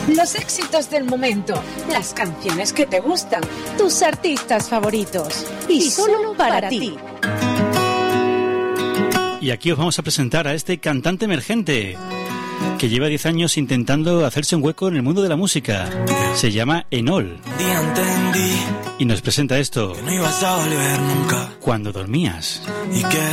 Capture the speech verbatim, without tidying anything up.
Los éxitos del momento, las canciones que te gustan, tus artistas favoritos. Y, y solo para, para ti. Y aquí os vamos a presentar a este cantante emergente que lleva diez años intentando hacerse un hueco en el mundo de la música. Se llama Enol. Y nos presenta esto. Que no ibas a volver nunca. Cuando dormías. Y que